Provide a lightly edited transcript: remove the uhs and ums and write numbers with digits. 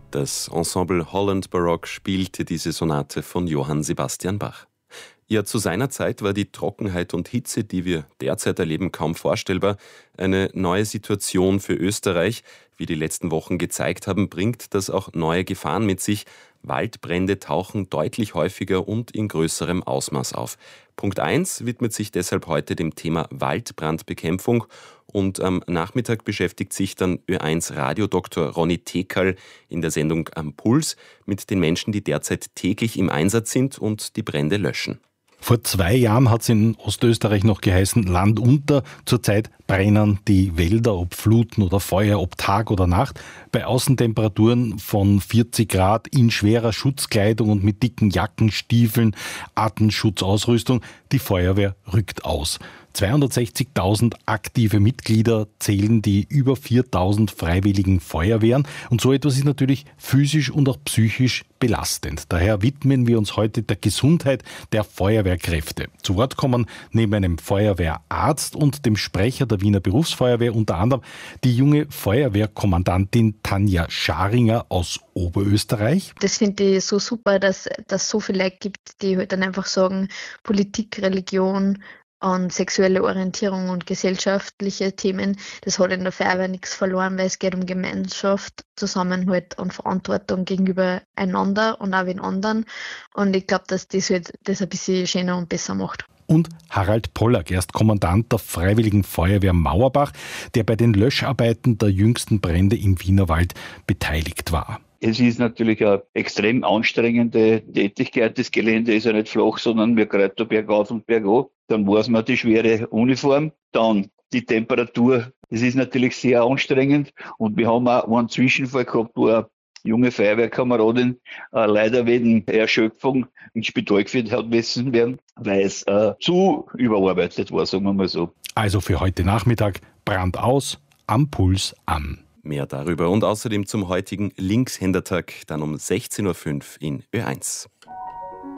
Das Ensemble Holland Baroque spielte diese Sonate von Johann Sebastian Bach. Ja, zu seiner Zeit war die Trockenheit und Hitze, die wir derzeit erleben, kaum vorstellbar. Eine neue Situation für Österreich. Wie die letzten Wochen gezeigt haben, bringt das auch neue Gefahren mit sich. Waldbrände tauchen deutlich häufiger und in größerem Ausmaß auf. Punkt 1 widmet sich deshalb heute dem Thema Waldbrandbekämpfung. Und am Nachmittag beschäftigt sich dann Ö1 Radiodoktor Ronny Tekerl in der Sendung Am Puls mit den Menschen, die derzeit täglich im Einsatz sind und die Brände löschen. Vor 2 Jahren hat es in Ostösterreich noch geheißen, Land unter. Zurzeit brennen die Wälder, ob Fluten oder Feuer, ob Tag oder Nacht. Bei Außentemperaturen von 40 Grad in schwerer Schutzkleidung und mit dicken Jacken, Stiefeln, Atemschutzausrüstung. Die Feuerwehr rückt aus. 260.000 aktive Mitglieder zählen die über 4.000 freiwilligen Feuerwehren. Und so etwas ist natürlich physisch und auch psychisch belastend. Daher widmen wir uns heute der Gesundheit der Feuerwehrkräfte. Zu Wort kommen neben einem Feuerwehrarzt und dem Sprecher der Wiener Berufsfeuerwehr unter anderem die junge Feuerwehrkommandantin Tanja Scharinger aus Oberösterreich. Das finde ich so super, dass es so viele Leute gibt, die halt dann einfach sagen, Politik, Religion und sexuelle Orientierung und gesellschaftliche Themen, das hat in der Feuerwehr nichts verloren, weil es geht um Gemeinschaft, Zusammenhalt und Verantwortung gegenüber einander und auch den anderen. Und ich glaube, dass das halt das ein bisschen schöner und besser macht. Und Harald Pollack, er ist Kommandant der Freiwilligen Feuerwehr Mauerbach, der bei den Löscharbeiten der jüngsten Brände im Wienerwald beteiligt war. Es ist natürlich eine extrem anstrengende Tätigkeit. Das Gelände ist ja nicht flach, sondern wir greifen bergauf und bergab. Dann weiß man die schwere Uniform. Dann die Temperatur. Das ist natürlich sehr anstrengend. Und wir haben auch einen Zwischenfall gehabt, wo eine junge Feuerwehrkameradin leider wegen Erschöpfung ins Spital geführt hat müssen werden, weil es zu überarbeitet war, sagen wir mal so. Also für heute Nachmittag Brand aus, am Puls an. Mehr darüber und außerdem zum heutigen Linkshändertag dann um 16.05 Uhr in Ö1.